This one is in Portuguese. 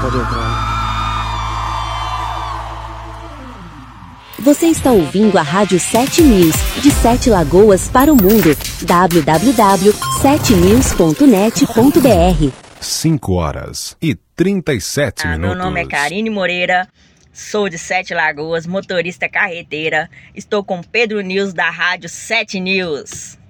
pode entrar. Você está ouvindo a Rádio 7 News, de 7 Lagoas para o mundo. www.7news.net.br 5h37 minutos. Meu nome é Karine Moreira, sou de 7 Lagoas, motorista carreteira. Estou com Pedro News da Rádio 7 News.